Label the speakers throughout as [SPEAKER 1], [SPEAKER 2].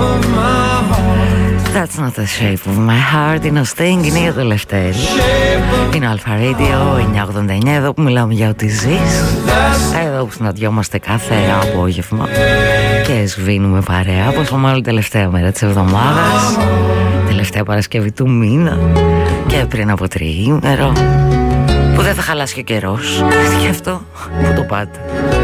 [SPEAKER 1] That's not the shape of my heart. Είναι ο Sting, είναι για το Λευτέρη. Είναι Αλφα Radio 989. Εδώ που μιλάμε για ό,τι ζεις. Εδώ που συναντιόμαστε κάθε απόγευμα και σβήνουμε παρέα. Πόσο μάλλον τελευταία μέρα της εβδομάδας, τελευταία Παρασκευή του μήνα και πριν από τριήμερο, που δεν θα χαλάσει και ο καιρός. Και αυτό που το πάτε.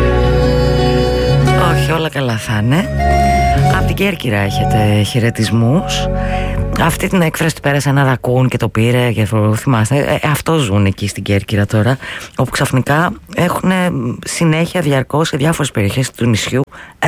[SPEAKER 1] Όχι, όλα καλά θα είναι. Από την Κέρκυρα έχετε χαιρετισμούς. Αυτή την έκφραση του πέρασε ένα ρακούν και το πήρε και θυμάστε, αυτό ζουν εκεί στην Κέρκυρα τώρα, όπου ξαφνικά έχουν συνέχεια διαρκώς σε διάφορες περιοχές του νησιού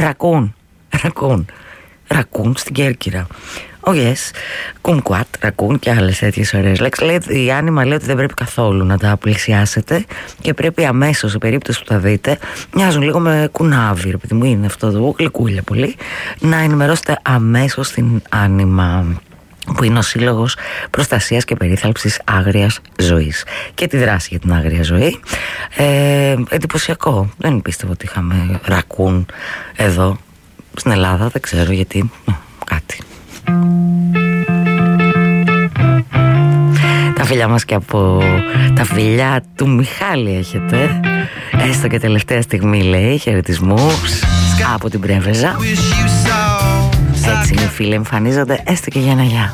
[SPEAKER 1] ρακούν στην Κέρκυρα. Oh yes, κουμκουάτ, ρακούν και άλλες τέτοιες ωραίες λέξεις. Λέει, η Άννημα λέει ότι δεν πρέπει καθόλου να τα πλησιάσετε και πρέπει αμέσως, σε περίπτωση που τα δείτε, μοιάζουν λίγο με κουνάβι, επειδή μου είναι αυτό το γλυκούλια πολύ, να ενημερώσετε αμέσως την Άννημα, που είναι ο Σύλλογος Προστασίας και Περίθαλψης Άγριας Ζωής, και τη δράση για την άγρια ζωή. Εντυπωσιακό, δεν πίστευα ότι είχαμε ρακούν εδώ στην Ελλάδα, δεν ξέρω γιατί, κάτι. Τα φιλιά μας και από τα φιλιά του Μιχάλη έχετε. Έστω και τελευταία στιγμή λέει χαιρετισμούς από την Πρέβεζα. Έτσι είναι οι φίλοι, εμφανίζονται έστω και για ένα γεια.